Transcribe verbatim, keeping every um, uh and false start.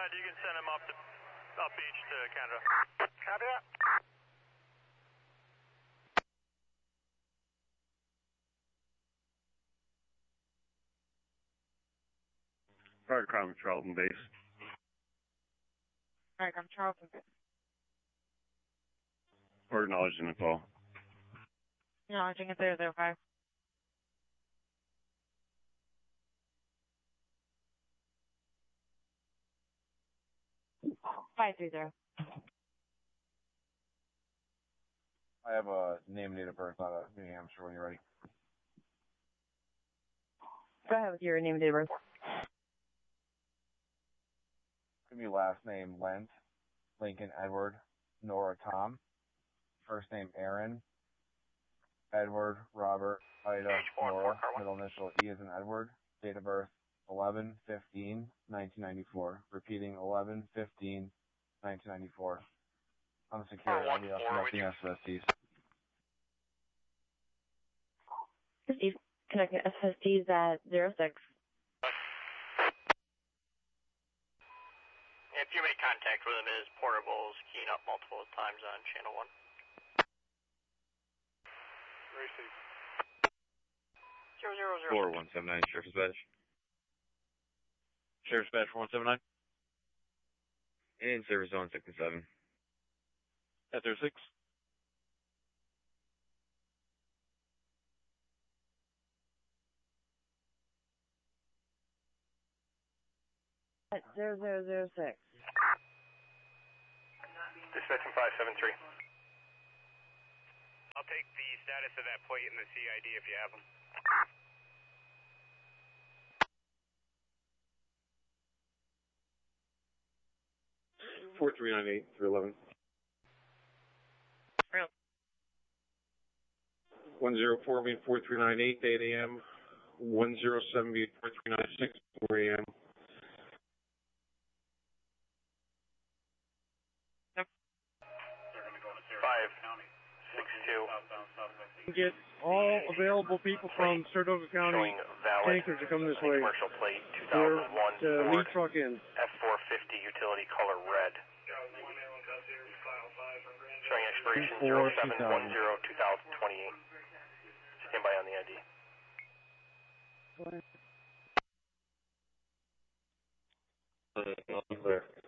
ahead. You can send him up to up beach to Canada. Copy that. Alright, Crime Charlton base. Alright, I'm Charlton. We're acknowledging the call. Acknowledging it zero zero five. Five three zero. I have a name and date of birth out of New Hampshire when you're ready. Go ahead with your name and date of birth. Give me last name Lent, Lincoln Edward, Nora Tom. First name Aaron, Edward Robert Ida Nora. Middle initial E as in Edward. Date of birth eleven fifteen nineteen ninety-four. Repeating eleven fifteen nineteen ninety-four. I'm secure. I'll be up connecting S S Ts. Steve, connecting S S Ts at zero six. If you make contact with him, his portable's keying up multiple times on channel one. Receive. Zero zero zero. Four one seven nine, Sheriff's Badge. Sheriff's Badge four one seven nine. And Service Zone six and seven. At zero six. At zero zero zero six. Dispatching five seven three. I'll take the status of that plate and the C I D if you have them. four three nine eight through eleven. Real. one zero four mean four three nine eight, eight A M. one zero seven mean four three nine six, four A M. five six two. Get all available people from Saratoga County tankers to come this way. Commercial plate two They're thousand one to Ford lead truck in. F four fifty utility color red. Showing expiration zero seven one zero two thousand twenty-eight. Stand by on the I D. Uh, clear.